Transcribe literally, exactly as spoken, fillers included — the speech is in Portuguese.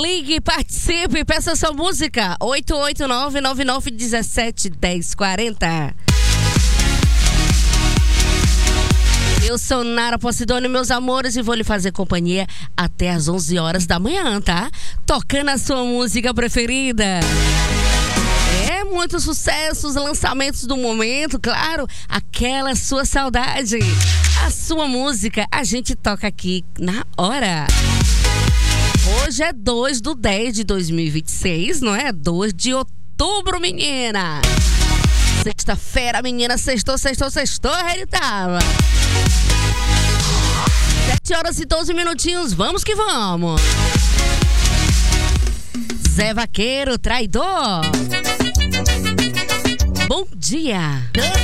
Ligue, participe, peça sua música. oito oito nove, nove nove um sete, um zero quatro zero. Eu sou Nara Posidônio, meus amores, e vou lhe fazer companhia até às onze horas da manhã, tá? Tocando a sua música preferida. É, muitos sucessos, lançamentos do momento, claro, aquela sua saudade. A sua música a gente toca aqui na hora. Hoje é dois de dez de dois mil e vinte e seis, não é? dois de outubro, menina. Sexta-feira, menina, sextou, sextou, sextou, ele tava. sete horas e doze minutinhos, vamos que vamos. Zé Vaqueiro, traidor. Bom dia.